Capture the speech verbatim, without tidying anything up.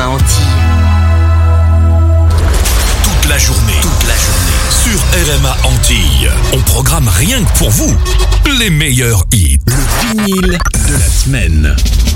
à Antilles. Toute la journée, toute la journée, sur R M A Antilles, on programme rien que pour vous les meilleurs hits. Le vinyle de la semaine.